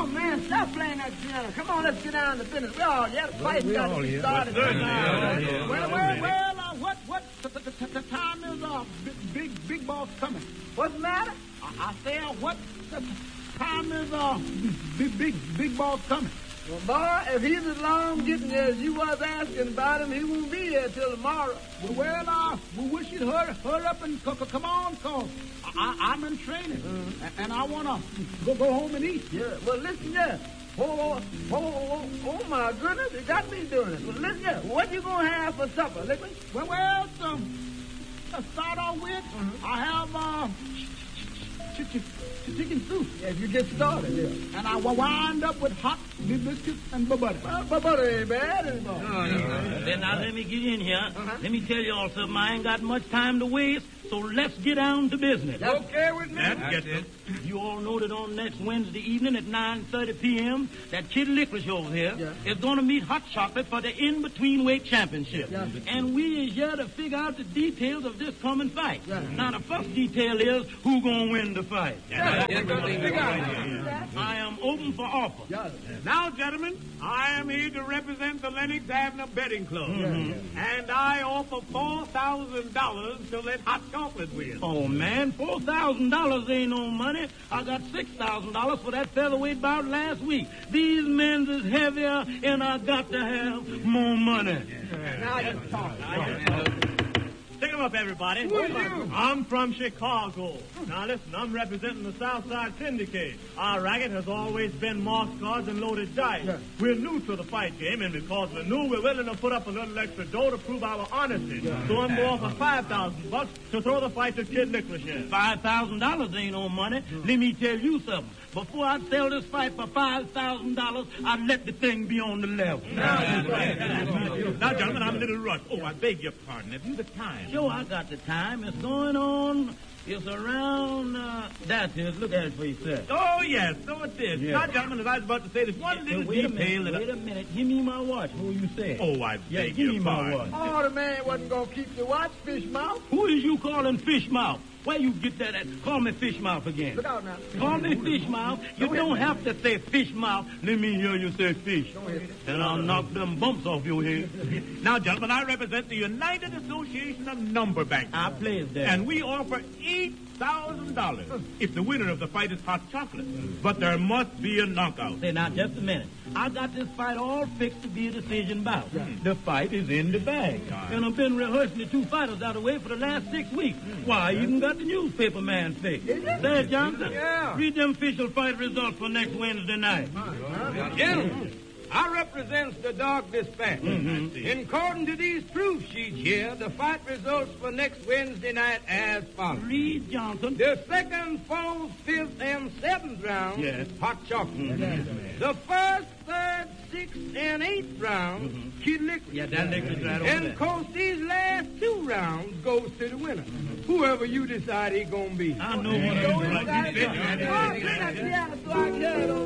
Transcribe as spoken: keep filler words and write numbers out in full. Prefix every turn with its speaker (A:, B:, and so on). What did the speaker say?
A: man, stop playing that piano. Come on, let's get down to business. We all here. Fight got to started.
B: Well, well, well, uh, what, what, the time is, uh, big, big, big boss coming.
A: What's the matter?
B: I, I say, uh, what, the time is, uh, big, big, big boss coming.
A: Well, boy, if he's as long getting there as you was asking about him, he won't be here till tomorrow.
B: Well, well uh, we wish you'd hurry, hurry up and c- c- come on, cause I, I'm in training,
A: Mm.
B: and, and I wanna go go home and eat.
A: Yeah, well, listen here. Oh, oh, oh, oh, oh, my goodness, it got me doing it. Well, listen here. What you gonna have for supper, Liquid?
B: Well, well, um, to start off with,
A: Mhm.
B: I have, uh, ch- ch- ch- chicken soup.
A: Yeah, if you get started, yeah.
B: And I will wind up with hot biscuits and butter.
A: Well, but butter ain't bad anymore.
C: No, no, no. Then now let me get in here.
A: Uh-huh.
C: Let me tell you all something. I ain't got much time to waste, so let's get down to business.
A: That's okay with me?
D: That's it.
C: You all know that on next Wednesday evening at nine thirty p.m., that Kid Licorice over here
A: Yeah.
C: is going to meet Hot Chocolate for the in-between weight championship.
A: Yeah.
C: And we is here to figure out the details of this coming fight.
A: Yeah.
C: Now, the first detail is who going to win the fight.
A: Yeah,
D: Yeah,
A: we gotta
D: yeah,
A: figure out
D: yeah.
A: that.
C: I am open for offer.
A: Yeah.
D: Now, gentlemen, I am here to represent the Lennox Avenue Betting Club. And I offer four thousand dollars to let Hot Chocolate win.
C: Oh, man, four thousand dollars ain't no money. I got six thousand dollars for that featherweight bout last week. These men is heavier, and I got to have more money.
A: Now you talk.
D: Pick 'em up, everybody.
A: Who are you?
D: I'm from Chicago. Now, listen, I'm representing the Southside Syndicate. Our racket has always been marked cards and loaded dice.
A: Yeah.
D: We're new to the fight game, and because we're new, we're willing to put up a little extra dough to prove our honesty. So I'm going for five thousand bucks to throw the fight to Kid Licorice in.
C: Five thousand dollars ain't no money. Let me tell you something. Before I sell this fight for five thousand dollars, I'd let the thing be on the level.
D: Now, gentlemen, I'm a little rushed. Oh, I beg your pardon. Have you the time?
C: Sure, I got the time. It's going on. It's around, uh, that's it. Look at it for yourself.
D: Oh, yes, so it is.
C: Yeah.
D: Now, gentlemen, as I was about to say, there's one
C: Uh,
D: little
C: wait a
D: detail
C: minute,
D: that...
C: wait a minute. Give me my watch. Who you say?
D: Oh, I
C: yeah,
D: beg
C: give
D: your
C: me my
D: pardon.
C: watch.
A: Oh, the man wasn't gonna keep the watch, fish mouth.
C: Who is you calling fish mouth? Where you get that at? Call me fish mouth again.
A: Look out now.
C: Call me fish mouth. You
A: Go
C: don't
A: ahead.
C: have to say fish mouth. Let me hear you say fish.
A: Go ahead.
C: And I'll knock them bumps off your head.
D: Now, gentlemen, I represent the United Association of Number Bankers.
C: I plays that.
D: And we offer eight thousand dollars if the winner of the fight is Hot Chocolate. But there must be a knockout.
C: Say, now, just a minute. I got this fight all fixed to be a decision bout. The fight is in the bag. And I've been rehearsing the two fighters out of the way for the last six weeks. Why, I even got the newspaper man fixed. Say, Johnson,
A: Yeah.
C: read them official fight results for next Wednesday night.
E: Gentlemen, I represents the Dog Dispatch. In according to these proof sheets here, the fight results for next Wednesday night as follows.
C: Read Johnson.
E: The second, fourth, fifth, and seventh rounds,
C: Yes.
E: Hot Chocolate. The first, third, sixth, and eighth rounds, Kid Licorice.
C: Yeah, that liquor's right over
E: And
C: there.
E: of course, these last two rounds goes to the winner. Whoever you decide he gonna be.
C: I know what
A: Go
C: I'm
A: inside.
C: doing.
A: Oh, bring that piano so I can hear it.